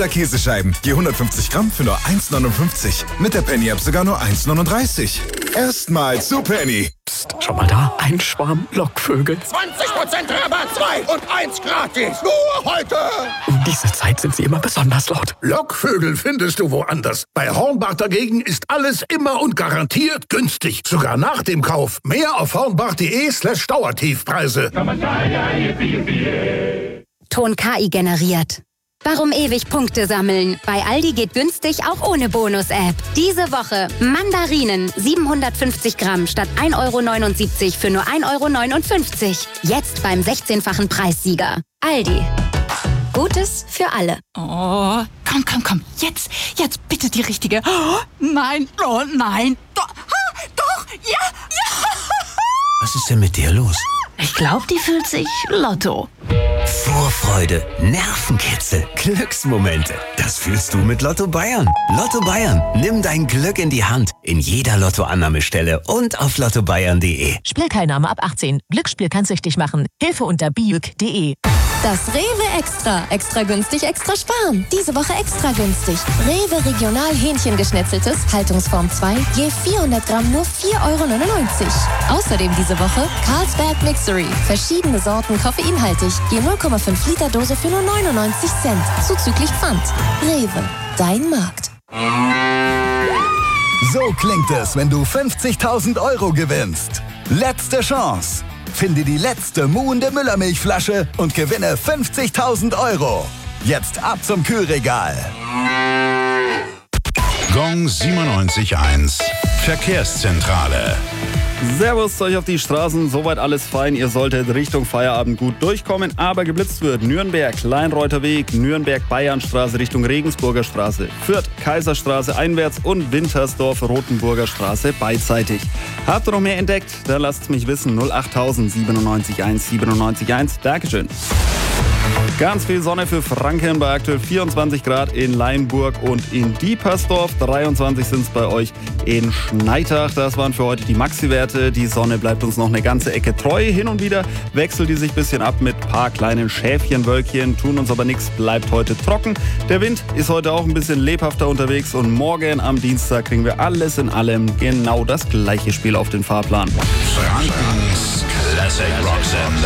oder Käsescheiben. Je 150 Gramm für nur 1,59. Mit der Penny-App sogar nur 1,39. Erstmal zu Penny. Psst, schau mal da, ein Schwarm Lockvögel. 20% Rabatt, 2 und 1 gratis. Nur heute. Um diese Zeit sind sie immer besonders laut. Lockvögel findest du woanders. Bei Hornbach dagegen ist alles immer und garantiert günstig. Sogar nach dem Kauf. Mehr auf hornbach.de/Dauertiefpreise. Ton KI generiert. Warum ewig Punkte sammeln? Bei Aldi geht günstig auch ohne Bonus-App. Diese Woche Mandarinen 750 Gramm statt 1,79 € für nur 1,59 €. Jetzt beim 16-fachen Preissieger. Aldi. Gutes für alle. Oh, komm. Jetzt bitte die richtige. Oh, nein. Doch, ja. Was ist denn mit dir los? Ich glaube, die fühlt sich Lotto. Vorfreude, Nervenkitzel, Glücksmomente. Das fühlst du mit Lotto Bayern. Lotto Bayern, nimm dein Glück in die Hand. In jeder Lottoannahmestelle und auf lottobayern.de. Spielteilnahme ab 18. Glücksspiel kann süchtig machen. Hilfe unter biuk.de. Das Rewe Extra. Extra günstig, extra sparen. Diese Woche extra günstig. Rewe Regional Hähnchengeschnetzeltes, Haltungsform 2, je 400 Gramm nur 4,99 €. Außerdem diese Woche Carlsberg Mixery. Verschiedene Sorten koffeinhaltig, je 0,5 Liter Dose für nur 99 Cent. Zuzüglich Pfand. Rewe, dein Markt. So klingt es, wenn du 50.000 € gewinnst. Letzte Chance. Finde die letzte muhende Müllermilchflasche und gewinne 50.000 €. Jetzt ab zum Kühlregal. Gong 97.1 Verkehrszentrale. Servus zu euch auf die Straßen, soweit alles fein. Ihr solltet Richtung Feierabend gut durchkommen, aber geblitzt wird Nürnberg, Kleinreuther-Weg, Nürnberg-Bayernstraße Richtung Regensburger Straße, Fürth, Kaiserstraße einwärts und Wintersdorf, Rotenburger Straße beidseitig. Habt ihr noch mehr entdeckt? Dann lasst es mich wissen. 08000 97 1. Dankeschön. Ganz viel Sonne für Franken bei aktuell 24 Grad in Leinburg und in Diepersdorf. 23 sind es bei euch in Schneitach. Das waren für heute die Maxi-Werte. Die Sonne bleibt uns noch eine ganze Ecke treu. Hin und wieder wechselt die sich ein bisschen ab mit ein paar kleinen Schäfchenwölkchen, tun uns aber nichts, bleibt heute trocken. Der Wind ist heute auch ein bisschen lebhafter unterwegs und morgen am Dienstag kriegen wir alles in allem genau das gleiche Spiel auf den Fahrplan. Frankens Classic Rock Sender.